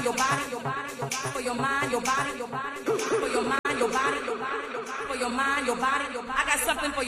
your body, for your mind, your body, for your mind, your body, for your mind, your body. I got something for